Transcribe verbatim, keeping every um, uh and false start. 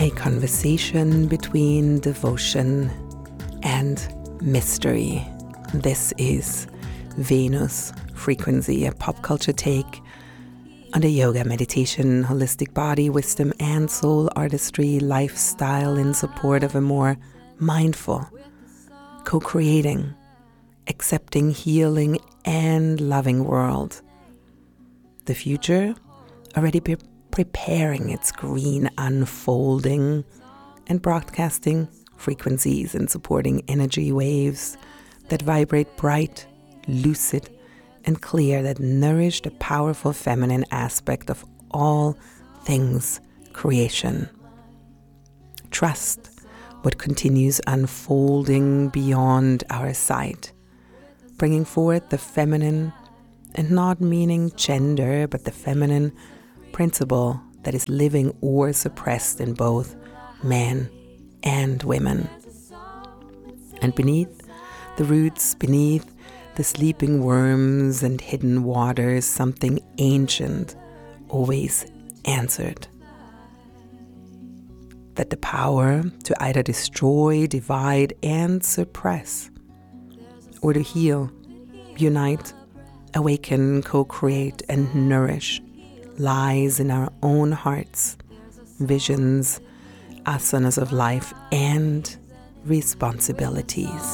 A conversation between devotion and mystery. This is Venus Frequency, a pop culture take on the yoga, meditation, holistic body, wisdom, and soul artistry lifestyle in support of a more mindful, co-creating, accepting, healing, and loving world. The future already pre- preparing its green unfolding and broadcasting frequencies and supporting energy waves that vibrate bright, lucid, and clear, that nourish the powerful feminine aspect of all things creation. Trust what continues unfolding beyond our sight, bringing forth the feminine, and not meaning gender, but the feminine principle that is living or suppressed in both men and women. And beneath the roots, beneath the sleeping worms and hidden waters, something ancient always answered. That the power to either destroy, divide, and suppress, or to heal, unite, awaken, co-create, and nourish lies in our own hearts, visions, asanas of life, and responsibilities.